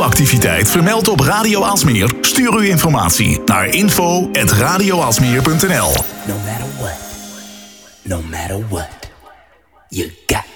uw activiteit vermeld op Radio Aalsmeer? Stuur uw informatie naar info@radioaalsmeer.nl. No matter what, you got